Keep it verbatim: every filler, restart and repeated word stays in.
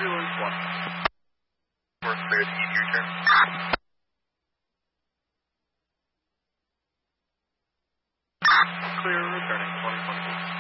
lose one. We're clear to east return. Clear returning twenty twenty-four.